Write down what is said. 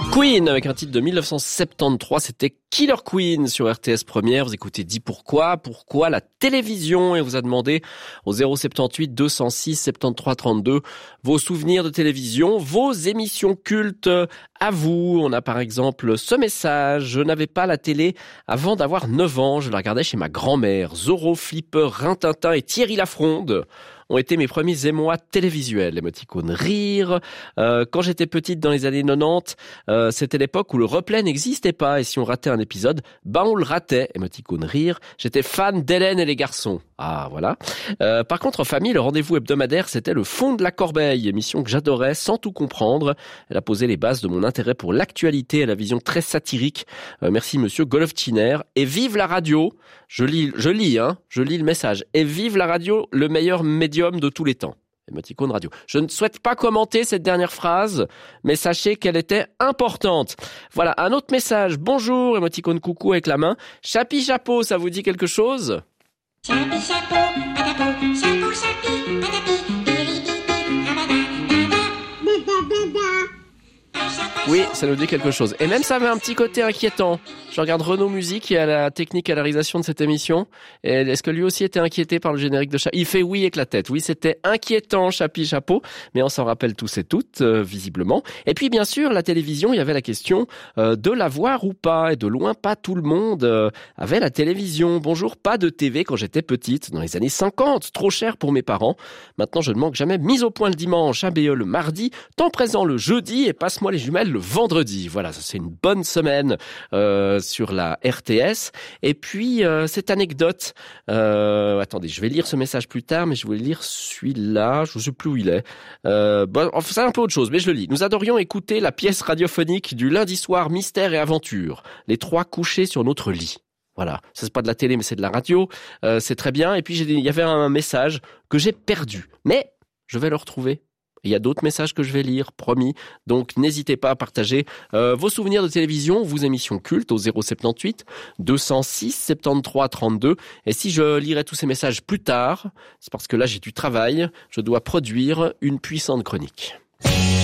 Queen avec un titre de 1973, c'était Killer Queen sur RTS Première. Vous écoutez Dis pourquoi la télévision, et on vous a demandé au 078 206 73 32 vos souvenirs de télévision, vos émissions cultes à vous. On a par exemple ce message: je n'avais pas la télé avant d'avoir 9 ans, je la regardais chez ma grand-mère. Zorro, Flipper, Rintintin et Thierry Lafronde ont été mes premiers émois télévisuels. Émoticône rire. Quand j'étais petite dans les années 90, c'était l'époque où le replay n'existait pas, et si on ratait un épisode, on le ratait. Émoticône rire. J'étais fan d'Hélène et les garçons. Ah, voilà. Par contre, en famille, le rendez-vous hebdomadaire, c'était le fond de la corbeille, émission que j'adorais sans tout comprendre. Elle a posé les bases de mon intérêt pour l'actualité et la vision très satirique. Merci monsieur Golovtiner. Et vive la radio. Je lis le message. Et vive la radio, le meilleur médium de tous les temps. Émoticône radio. Je ne souhaite pas commenter cette dernière phrase, mais sachez qu'elle était importante. Voilà, un autre message. Bonjour, émoticône coucou avec la main. Chapi chapeau, ça vous dit quelque chose? Chapi chapeau, patapou, chapeau chapi, patapi, biribibi, Oui, ça nous dit quelque chose. Et même ça avait un petit côté inquiétant. Je regarde Renaud Musique qui a la technique à la réalisation de cette émission. Et est-ce que lui aussi était inquiété par le générique de Chapi? Il fait oui avec la tête. Oui, c'était inquiétant, Chapi Chapeau. Mais on s'en rappelle tous et toutes, visiblement. Et puis, bien sûr, la télévision, il y avait la question de la voir ou pas. Et de loin, pas tout le monde avait la télévision. Bonjour, pas de TV quand j'étais petite, dans les années 50. Trop cher pour mes parents. Maintenant, je ne manque jamais. Mise au point le dimanche, ABE le mardi, temps présent le jeudi et passe-moi les jumelles le vendredi. Voilà, ça c'est une bonne semaine sur la RTS. Et puis cette anecdote, attendez, je vais lire ce message plus tard, mais je voulais lire celui-là, je ne sais plus où il est. C'est un peu autre chose, mais je le lis. Nous adorions écouter la pièce radiophonique du lundi soir Mystère et Aventure, les trois couchés sur notre lit. Voilà, ça c'est pas de la télé, mais c'est de la radio, c'est très bien. Et puis il y avait un message que j'ai perdu, mais je vais le retrouver. Il y a d'autres messages que je vais lire, promis. Donc, n'hésitez pas à partager vos souvenirs de télévision, vos émissions cultes au 078 206 73 32. Et si je lirai tous ces messages plus tard, c'est parce que là, j'ai du travail. Je dois produire une puissante chronique.